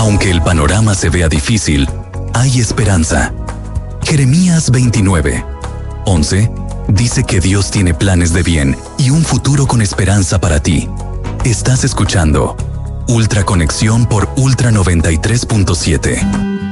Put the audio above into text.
Aunque el panorama se vea difícil, hay esperanza. Jeremías 29:11 dice que Dios tiene planes de bien y un futuro con esperanza para ti. Estás escuchando Ultra Conexión por Ultra 93.7.